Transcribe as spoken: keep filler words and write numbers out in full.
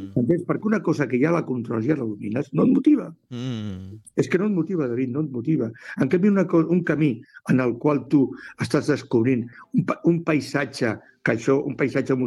Entens? Perquè una cosa que ja la controles, ja la domines, no et motiva. Mm. És que no et motiva, David, no et motiva. En canvi, una, un camí en el qual tu estàs descobrint un, un paisatge, que això, un paisatge